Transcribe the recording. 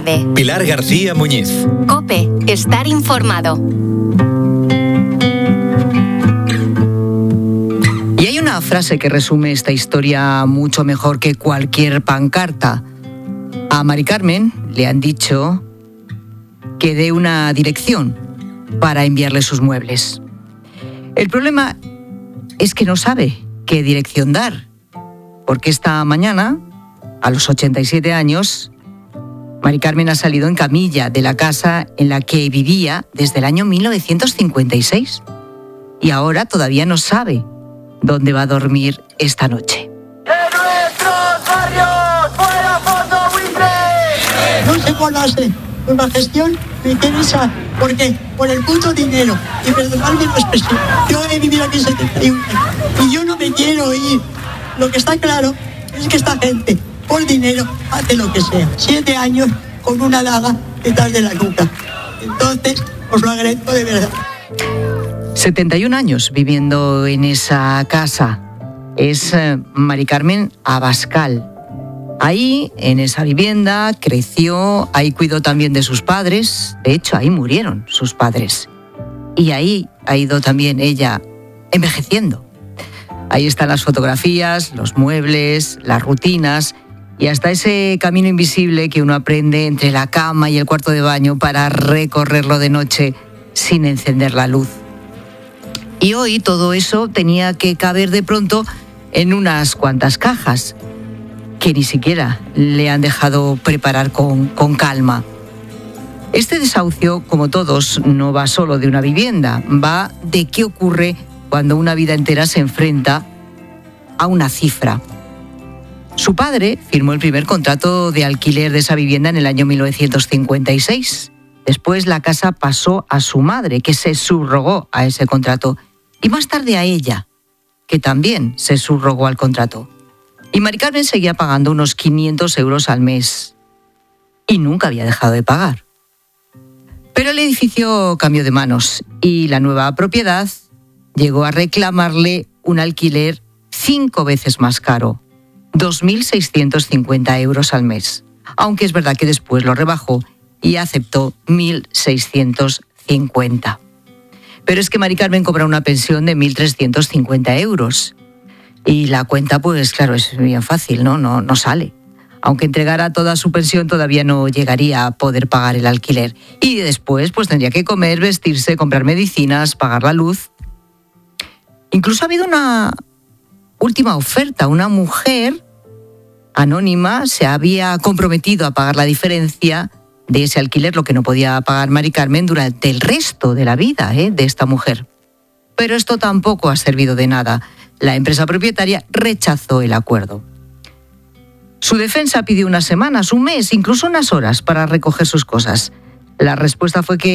tarde. Pilar García Muñiz. COPE. Estar informado. Y hay una frase que resume esta historia mucho mejor que cualquier pancarta. A Mari Carmen le han dicho que dé una dirección para enviarle sus muebles. El problema es que no sabe qué dirección dar, porque esta mañana, a los 87 años, Mari Carmen ha salido en camilla de la casa en la que vivía desde el año 1956 y ahora todavía no sabe dónde va a dormir esta noche. ¡De nuestros barrios! ¡Fuera Fondo Buitre! No sé cuál hace una gestión, me interesa. ¿Por qué? Por el puto dinero. Y perdonadme la expresión. Yo he vivido aquí 71 años y yo no me quiero ir. Lo que está claro es que esta gente, por dinero, hace lo que sea. 7 años con una daga detrás de la nuca. Entonces, os lo agradezco de verdad. 71 años viviendo en esa casa. Es Mari Carmen Abascal. Ahí, en esa vivienda, creció, ahí cuidó también de sus padres. De hecho, ahí murieron sus padres. Y ahí ha ido también ella envejeciendo. Ahí están las fotografías, los muebles, las rutinas y hasta ese camino invisible que uno aprende entre la cama y el cuarto de baño para recorrerlo de noche sin encender la luz. Y hoy todo eso tenía que caber de pronto en unas cuantas cajas que ni siquiera le han dejado preparar con calma. Este desahucio, como todos, no va solo de una vivienda, va de qué ocurre cuando una vida entera se enfrenta a una cifra. Su padre firmó el primer contrato de alquiler de esa vivienda en el año 1956. Después la casa pasó a su madre, que se subrogó a ese contrato, y más tarde a ella, que también se subrogó al contrato. Y Mari Carmen seguía pagando unos 500 euros al mes. Y nunca había dejado de pagar. Pero el edificio cambió de manos y la nueva propiedad llegó a reclamarle un alquiler 5 veces más caro, 2.650 euros al mes. Aunque es verdad que después lo rebajó y aceptó 1.650. Pero es que Mari Carmen cobra una pensión de 1.350 euros. Y la cuenta, pues claro, es bien fácil, ¿no? No sale. Aunque entregara toda su pensión, todavía no llegaría a poder pagar el alquiler. Y después, pues tendría que comer, vestirse, comprar medicinas, pagar la luz. Incluso ha habido una última oferta. Una mujer anónima se había comprometido a pagar la diferencia de ese alquiler, lo que no podía pagar Mari Carmen durante el resto de la vida de esta mujer. Pero esto tampoco ha servido de nada. La empresa propietaria rechazó el acuerdo. Su defensa pidió unas semanas, un mes, incluso unas horas para recoger sus cosas. La respuesta fue que